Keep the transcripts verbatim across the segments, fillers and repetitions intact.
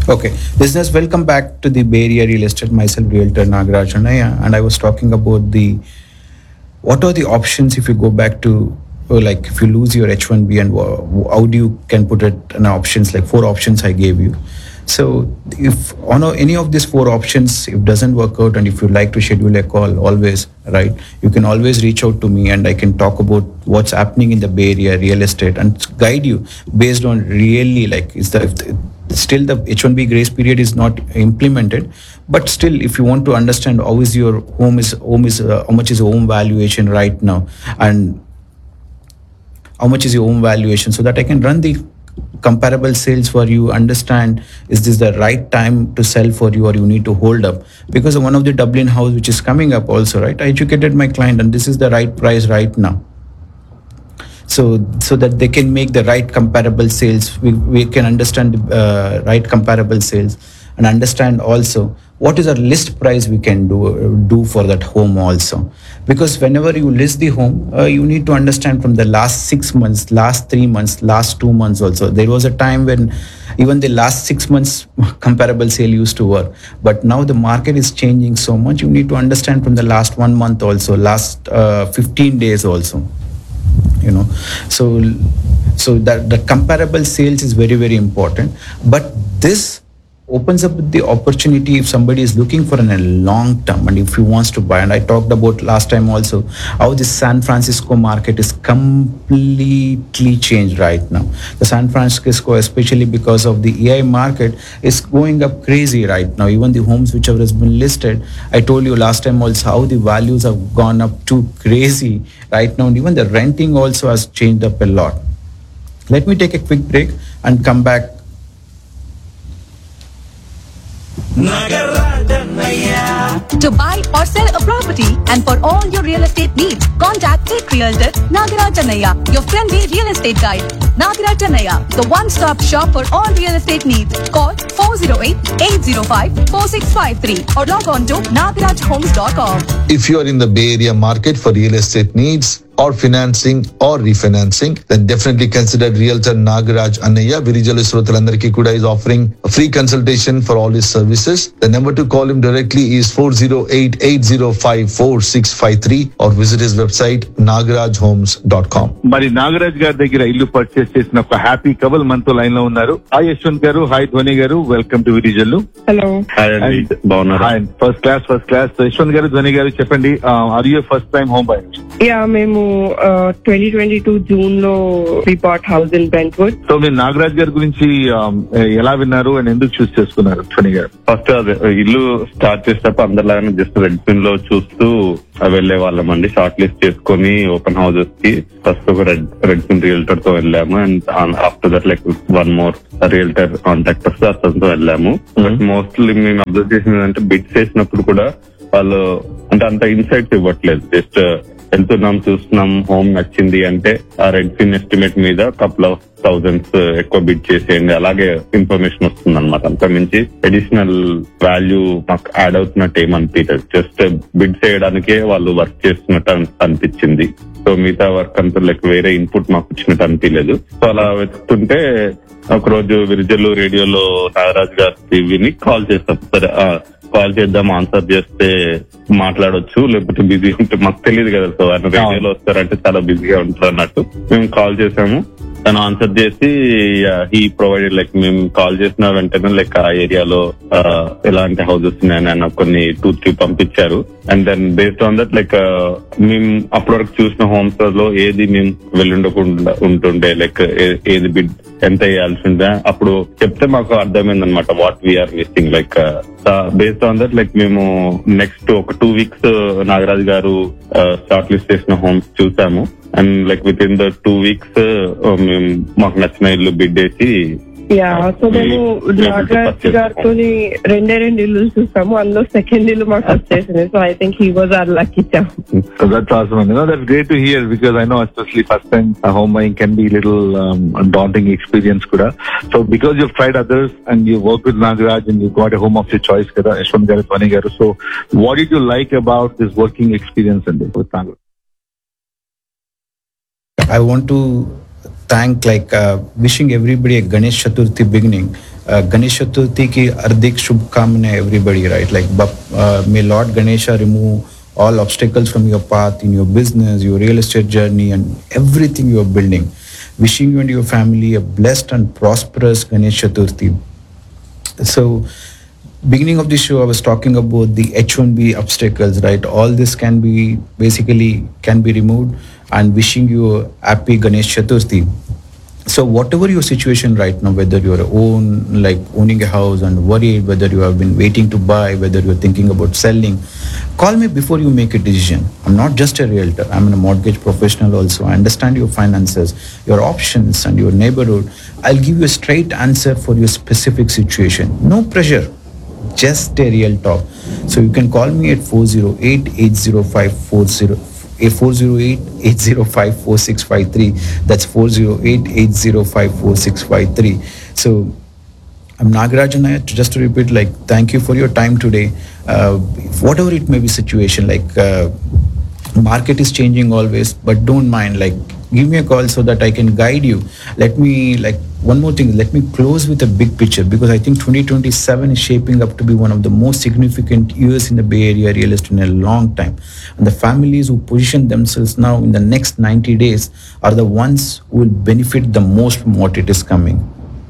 Okay, listeners, welcome back to the Bay Area Real Estate. Myself, Realtor Nagaraj Anaya, and I was talking about the what are the options if you go back to uh, like if you lose your H one B and wha- how do you can put it in options like four options I gave you. So if on a- any of these four options if doesn't work out and if you like to schedule a call, always right, you can always reach out to me and I can talk about what's happening in the Bay Area real estate and guide you based on really like is the, if the still the H one B grace period is not implemented, but still if you want to understand how is your home is home is uh, how much is your home valuation right now and how much is your home valuation so that I can run the comparable sales for you, understand is this the right time to sell for you or you need to hold up, because one of the Dublin house which is coming up also, right, I educated my client and this is the right price right now, so so that they can make the right comparable sales. We, we can understand uh, right comparable sales and understand also what is our list price we can do do for that home also, because whenever you list the home uh, you need to understand from the last six months, last three months, last two months also. There was a time when even the last six months comparable sale used to work, but now the market is changing so much. You need to understand from the last one month also, last uh, fifteen days also, you know. So so that the comparable sales is very very important, but this opens up the opportunity if somebody is looking for an, a long term and if he wants to buy. And I talked about last time also how the San Francisco market is completely changed right now. The San Francisco, especially because of the A I market, is going up crazy right now. Even the homes which have been listed, I told you last time also how the values have gone up too crazy right now, and even the renting also has changed up a lot. Let me take a quick break and come back. To buy or sell a property and for all your real estate needs, contact Tech Realtor Nagaraj Annaya, your friendly real estate guide. Nagaraj Annaya, the one-stop shop for all real estate needs. Call four oh eight, eight oh five, four six five three or log on to nagaraj homes dot com. If you are in the Bay Area market for real estate needs or financing or refinancing, then definitely consider Realtor Nagaraj Annaya. Virijalu Srotalandariki Kuda is offering a free consultation for all his services. The number to call him directly is four oh eight, eight oh five, four six five three or visit his website nagaraj homes dot com. మరి నాగరాజ్ గారి దగ్గర ఇల్లు purchase చేసిన ఒక happy కబల్ మనతో line లో ఉన్నారు. Hi Yashwant గారు, హాయ్ ధ్వని గారు, వెల్కమ్ టు విరిజల్లు. హలో. బాగున్నారా? First class first class Yashwant గారు, ధ్వని గారు చెప్పండి, are you first time home buyer? Yeah, మేము ట్వంటీ ట్వంటీ టూ జూన్ లో we bought house in Brentwood. So మీరు నాగరాజ్ గారి గురించి ఎలా విన్నారు అండ్ ఎందుకు చూస్ చేసుకున్నారు ధ్వని గారు? ఫస్ట్ అదే ఇల్లు స్టార్ట్ చేసేటప్పుడు అందరిలాగానే జస్ట్ రెడ్ పిన్ లో చూస్తూ వెళ్లే వాళ్ళం అండి. షార్ట్ లిస్ట్ చేసుకుని ఓపెన్ హౌసెస్ కి ఫస్ట్ ఒక రెడ్ రెడ్ పిన్ రియల్టర్ తో వెళ్ళాము and after that like one more realtor contractors అతనితో వెళ్ళాము. బట్ మోస్ట్లీ మేము అబ్జర్వ్ చేసింది అంటే బిడ్స్ చేసినప్పుడు కూడా వాళ్ళు అంటే అంత ఇన్సైట్స్ ఇవ్వట్లేదు. జస్ట్ వెళ్తున్నాం, చూస్తున్నాం, హోమ్ నచ్చింది అంటే ఆ రెడ్ పిన్ ఎస్టిమేట్ మీద కపుల్ ఆఫ్ థౌజండ్స్ ఎక్కువ బిడ్ చేసేయండి, అలాగే ఇన్ఫర్మేషన్ వస్తుంది అనమాట. అంత మించి అడిషనల్ వాల్యూ మాకు యాడ్ అవుతున్నట్టు ఏమనిపించదు. జస్ట్ బిడ్ చేయడానికే వాళ్ళు వర్క్ చేస్తున్నట్టు అనిపించింది. సో మిగతా వర్క్ అంతా లైక్ వేరే ఇన్పుట్ మాకు వచ్చినట్టు అనిపించలేదు. సో అలా వెతుకుంటే ఒక రోజు విరిజల్లు రేడియోలో నాగరాజ్ గారి విని కాల్ చేస్తాం. సరే కాల్ చేద్దాం, ఆన్సర్ చేస్తే మాట్లాడొచ్చు, లేకపోతే బిజీ ఉంటే మాకు తెలియదు కదా. సో ఆయన రేడియోలో వస్తారంటే చాలా బిజీగా ఉంటారు అన్నట్టు మేము కాల్ చేసాము. తను ఆన్సర్ చేసి హీ ప్రొవైడెడ్ లైక్ మేము కాల్ చేసిన వెంటనే లైక్ ఆ ఏరియాలో ఎలాంటి హౌసెస్ ఉన్నాయని ఆయన కొన్ని టూ త్రీ పంపించారు. And then based on that like మేము అప్పటి వరకు చూసిన హోమ్స్ లో ఏది మేము వెళ్ళుండకుండా ఉంటుండే, లైక్ ఏది బిడ్ ఎంత వేయాల్సి ఉంటే అప్పుడు చెప్తే మాకు అర్థమైంది అనమాట what we are missing. Like based on that like మేము నెక్స్ట్ ఒక టూ వీక్స్ నాగరాజ్ గారు షార్ట్ లిస్ట్ చేసిన హోమ్స్ చూసాము. And like with in the two weeks మేము మాకు నచ్చిన ఇల్లు బిడ్ వేసి యా, సో మేము నాగరాజ్ గారితో రెండే రెండు ఇల్లు చూస్తాము, అందులో సెకండ్ ఇల్లు మాకు వచ్చేసింది. So I think he was our lucky charm. So that's awesome. You know, that's great to hear because I know especially first time uh, home buying can be a little um, daunting experience kuda. So because you've tried others and you work with Nagaraj and you got a home of your choice kada, Yashwant garu, ధ్వని garu. So what did you like about this working experience and with Nagaraj? I want to thank like uh, wishing everybody a Ganesh Chaturthi beginning uh, Ganesh Chaturthi ki hardik shubhkamnaएं everybody, right? Like uh, may Lord Ganesha remove all obstacles from your path in your business, your real estate journey, and everything you are building. Wishing you and your family a blessed and prosperous Ganesh Chaturthi. So, beginning of the show, I was talking about the H one B obstacles, right? All this can be basically can be removed, and wishing you a happy Ganesh Chaturthi. So whatever your situation right now, whether you're own like owning a house and worried, whether you have been waiting to buy, whether you're thinking about selling, call me before you make a decision. I'm not just a realtor, I'm a mortgage professional also. I understand your finances, your options and your neighborhood. I'll give you a straight answer for your specific situation. No pressure, just a real talk. So you can call me at four oh eight, eight oh five, four oh four oh eight, eight oh five, four six five three. That's four oh eight, eight oh five, four six five three. So I'm Nagaraj Annaiah. Just to repeat, like, thank you for your time today. Uh, whatever it may be situation, like uh, market is changing always, but don't mind, like, give me a call so that I can guide you. Let me, like, one more thing, let me close with a big picture, because I think twenty twenty-seven is shaping up to be one of the most significant years in the Bay Area real estate in a long time. And the families who position themselves now in the next ninety days are the ones who will benefit the most from what it is coming.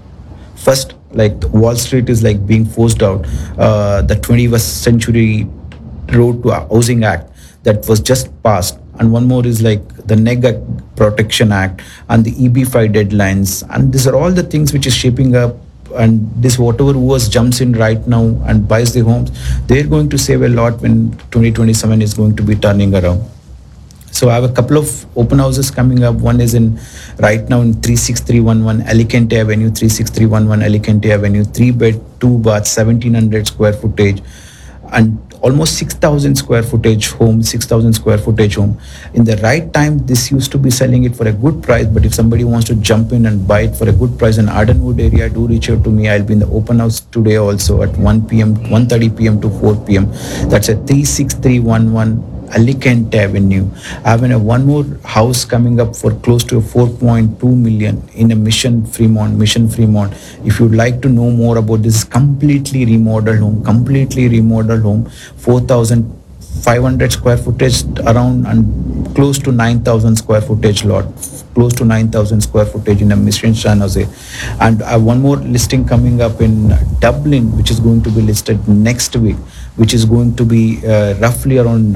First, like Wall Street is like being forced out. Uh, the twenty-first century Road to Housing Act that was just passed. And one more is like the Neg Protection Act and the E B five deadlines. And these are all the things which is shaping up. And this whatever who was jumps in right now and buys the homes, they're going to save a lot when twenty twenty-seven is going to be turning around. So I have a couple of open houses coming up. One is in right now in three six three one one Alicante Avenue, three six three one one Alicante Avenue, three bed, two bath, seventeen hundred square footage, and almost six thousand square footage home, six thousand square footage home. In the right time, this used to be selling it for a good price, but if somebody wants to jump in and buy it for a good price in Ardenwood area, do reach out to me. I'll be in the open house today also at one p.m., one thirty p.m. to four p.m. That's at three six three one one Alicante Avenue. I have a one more house coming up for close to four point two million in a Mission Fremont, Mission Fremont. If you'd like to know more about this completely remodeled home, completely remodeled home, four thousand five hundred square footage around and close to nine thousand square footage lot, close to nine thousand square footage in a Mission San Jose. And I have one more listing coming up in Dublin, which is going to be listed next week, which is going to be uh, roughly around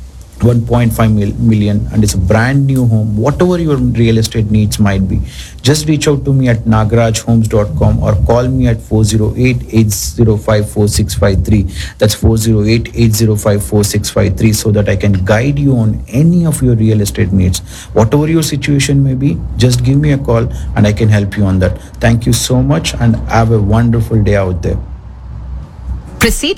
one point five million, and it's a brand new home. Whatever your real estate needs might be, just reach out to me at nagaraj homes dot com or call me at four oh eight, eight oh five, four six five three. That's four oh eight, eight oh five, four six five three, so that I can guide you on any of your real estate needs. Whatever your situation may be, just give me a call and I can help you on that. Thank you so much and have a wonderful day out there. Proceed